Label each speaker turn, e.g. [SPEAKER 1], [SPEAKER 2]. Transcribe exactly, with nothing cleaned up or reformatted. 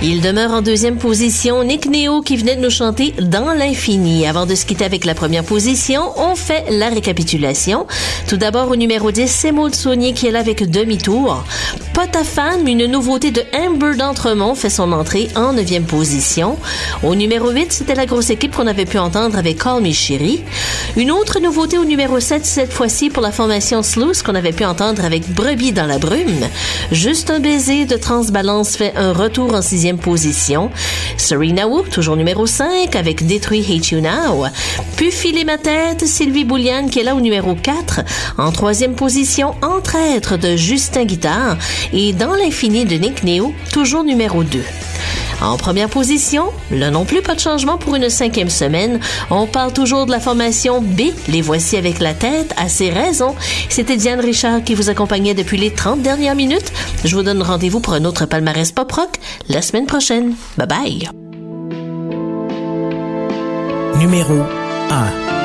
[SPEAKER 1] Il demeure en deuxième position Nick Neo qui venait de nous chanter Dans l'infini. Avant de se quitter avec la première position, on fait la récapitulation. Tout d'abord au numéro dix, c'est Maud Saunier qui est là avec Demi-tour. Pas ta fan, mais une nouveauté de Amber d'Entremont fait son entrée en neuvième position. Au numéro huit, c'était la grosse équipe qu'on avait pu entendre avec Call Me Chérie. Une autre nouveauté au numéro sept, cette fois-ci pour la formation Sluice qu'on avait pu entendre avec Brebis dans la brume. Juste un baiser de Transbalance fait un retour en sixième position. Serena Wu, toujours numéro cinq, avec Détruit Hate You Now. Puis filer ma tête, Sylvie Bouliane qui est là au numéro quatre. En troisième position, Entre-être de Justin Guitare. Et Dans l'infini de Nick Neo, toujours numéro deux. En première position, là non plus pas de changement pour une cinquième semaine. On parle toujours de la formation B. Les voici avec la tête à ses raisons. C'était Diane Richard qui vous accompagnait depuis les trente dernières minutes. Je vous donne rendez-vous pour un autre palmarès pop-rock la semaine prochaine. Bye bye.
[SPEAKER 2] Numéro un.